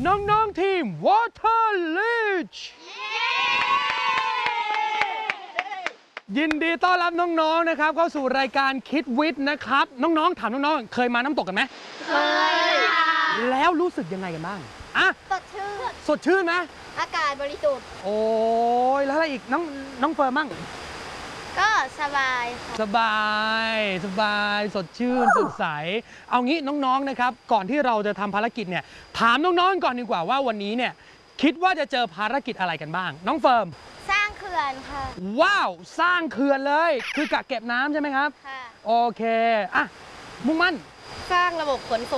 น้องๆทีม Water Leech ยินดีต้อนรับน้องๆนะครับเข้าสู่รายการคิดวิทย์นะครับน้องๆถามน้องๆเคยมาน้ำตกกันไหมเคยแล้วรู้สึกยังไงกันบ้างอ่ะสดชื่นสดชื่นไหมอากาศบริสุทธิ์โอ้ยแล้วอะไรอีกน้องเฟิร์มมั่งก็สบายค่ะสบายสดชื่นสดใสเอางี้น้องๆนะครับก่อนที่เราจะทำภารกิจเนี่ยถามน้องๆก่อนดีกว่าว่าวันนี้เนี่ยคิดว่าจะเจอภารกิจอะไรกันบ้างน้องเฟิร์มสร้างเขื่อนค่ะว้าวสร้างเขื่อนเลยคือกักเก็บน้ำใช่ไหมครับค่ะโอเคอ่ะมุ่งมั่นสร้างระบบขนส่ง